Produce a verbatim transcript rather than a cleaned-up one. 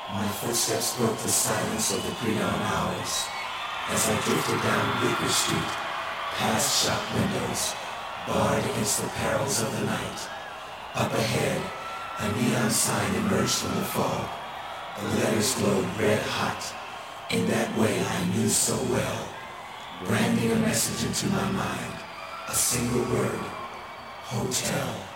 My footsteps broke the silence of the pre-dawn hours as I drifted down Bleecker Street, past shop windows, barred against the perils of the night. Up ahead, a neon sign emerged from the fog. The letters glowed red hot, in that way I knew so well, branding a message into my mind, a single word, hotel.